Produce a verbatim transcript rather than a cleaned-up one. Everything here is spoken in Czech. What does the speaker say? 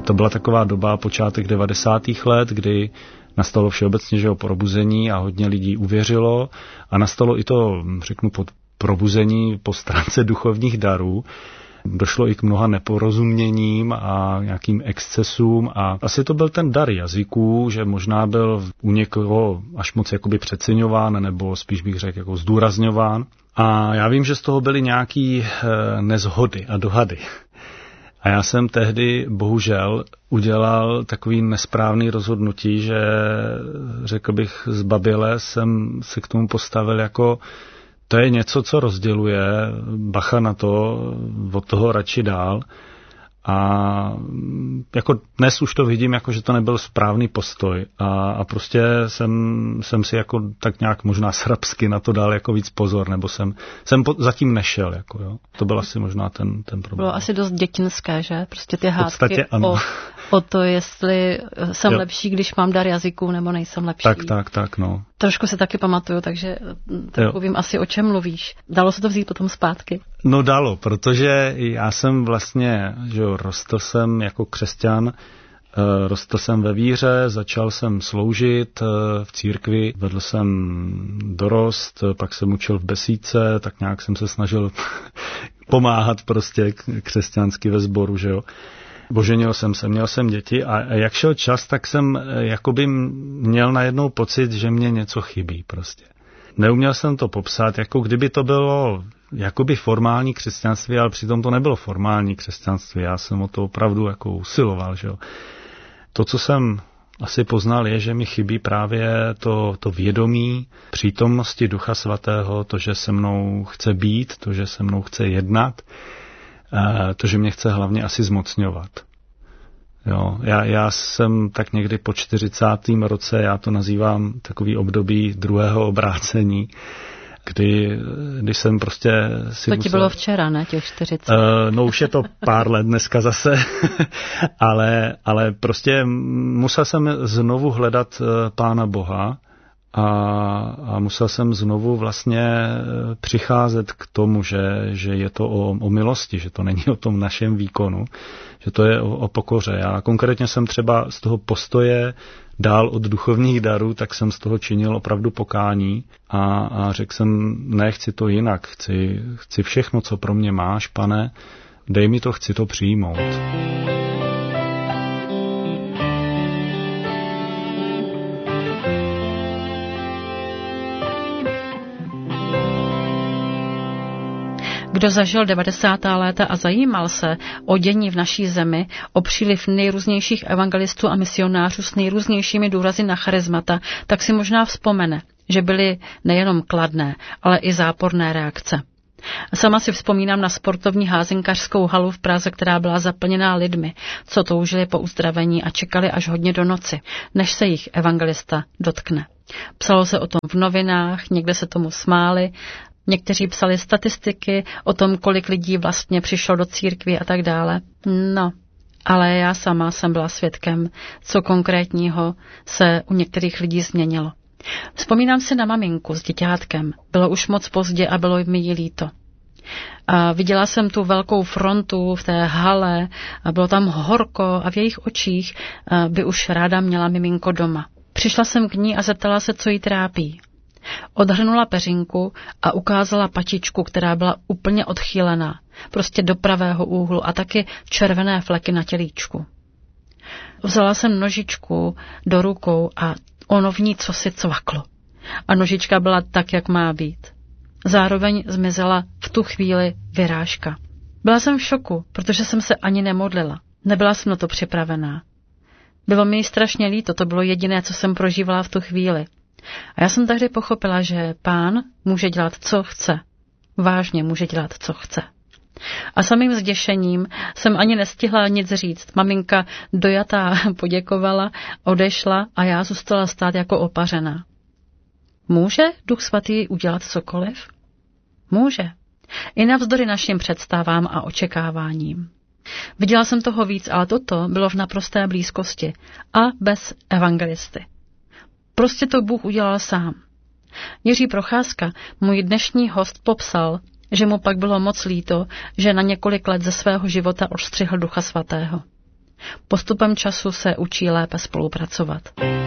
To byla taková doba počátek devadesátých let, kdy nastalo všeobecně, že o probuzení a hodně lidí uvěřilo a nastalo i to, řeknu, pod probuzení po stránce duchovních darů. Došlo i k mnoha neporozuměním a nějakým excesům a asi to byl ten dar jazyků, že možná byl u někoho až moc jakoby přeceňován nebo spíš bych řekl jako zdůrazňován. A já vím, že z toho byly nějaký nezhody a dohady. A já jsem tehdy bohužel udělal takový nesprávný rozhodnutí, že řekl bych zbaběle jsem se k tomu postavil jako to je něco, co rozděluje, bacha na to, od toho radši dál. A jako dnes už to vidím, jako že to nebyl správný postoj. A, a prostě jsem, jsem si jako tak nějak možná srabsky na to dal jako víc pozor, nebo jsem, jsem po, zatím nešel. Jako, jo. To byl asi možná ten, ten problém. Bylo asi dost dětinské, že? Prostě ty hádky o, o to, jestli jsem jo. lepší, když mám dar jazyků, nebo nejsem lepší. Tak, tak, tak, no. Trošku se taky pamatuju, takže trochu vím asi, o čem mluvíš. Dalo se to vzít potom zpátky? No dalo, protože já jsem vlastně, že jo, rostl jsem jako křesťan, rostl jsem ve víře, začal jsem sloužit v církvi, vedl jsem dorost, pak jsem učil v besídce, tak nějak jsem se snažil pomáhat prostě křesťansky ve sboru, že jo. Boženil jsem se, měl jsem děti a jak šel čas, tak jsem jakoby měl najednou pocit, že mě něco chybí prostě. Neuměl jsem to popsat, jako kdyby to bylo jakoby formální křesťanství, ale přitom to nebylo formální křesťanství. Já jsem o to opravdu jako usiloval, že jo. To, co jsem asi poznal, je, že mi chybí právě to, to vědomí přítomnosti Ducha Svatého, to, že se mnou chce být, to, že se mnou chce jednat, to, že mě chce hlavně asi zmocňovat. Jo, já, já jsem tak někdy po čtyřicátém roce, já to nazývám takový období druhého obrácení, kdy, kdy jsem prostě si To musel... ti bylo včera, ne, těch čtyřicet? Uh, no už je to pár let dneska zase, ale, ale prostě musel jsem znovu hledat Pána Boha a, a musel jsem znovu vlastně přicházet k tomu, že, že je to o, o milosti, že to není o tom našem výkonu, že to je o, o pokoře. Já konkrétně jsem třeba z toho postoje dál od duchovních darů, tak jsem z toho činil opravdu pokání a, a řekl jsem, ne, chci to jinak, chci, chci všechno, co pro mě máš, Pane, dej mi to, chci to přijmout. Kdo zažil devadesátá léta a zajímal se o dění v naší zemi, o příliv nejrůznějších evangelistů a misionářů s nejrůznějšími důrazy na charizmata, tak si možná vzpomene, že byly nejenom kladné, ale i záporné reakce. Sama si vzpomínám na sportovní házenkařskou halu v Praze, která byla zaplněná lidmi, co toužili po uzdravení a čekali až hodně do noci, než se jich evangelista dotkne. Psalo se o tom v novinách, někde se tomu smáli, někteří psali statistiky o tom, kolik lidí vlastně přišlo do církví a tak dále. No, ale já sama jsem byla svědkem, co konkrétního se u některých lidí změnilo. Vzpomínám si na maminku s děťátkem. Bylo už moc pozdě a bylo mi jí líto. A viděla jsem tu velkou frontu v té hale a bylo tam horko a v jejich očích by už ráda měla miminko doma. Přišla jsem k ní a zeptala se, co jí trápí. Odhrnula peřinku a ukázala patičku, která byla úplně odchýlená, prostě do pravého úhlu a taky červené fleky na tělíčku. Vzala jsem nožičku do rukou a ono v ní cosi cvaklo. A nožička byla tak, jak má být. Zároveň zmizela v tu chvíli vyrážka. Byla jsem v šoku, protože jsem se ani nemodlila. Nebyla jsem na to připravená. Bylo mi strašně líto, to bylo jediné, co jsem prožívala v tu chvíli. A já jsem tehdy pochopila, že Pán může dělat, co chce. Vážně může dělat, co chce. A samým zděšením jsem ani nestihla nic říct. Maminka dojatá poděkovala, odešla a já zůstala stát jako opařená. Může Duch Svatý udělat cokoliv? Může. I navzdory našim představám a očekáváním. Viděla jsem toho víc, ale toto bylo v naprosté blízkosti a bez evangelisty. Prostě to Bůh udělal sám. Jiří Procházka, můj dnešní host, popsal, že mu pak bylo moc líto, že na několik let ze svého života odstřihl Ducha Svatého. postupem času se učí lépe spolupracovat.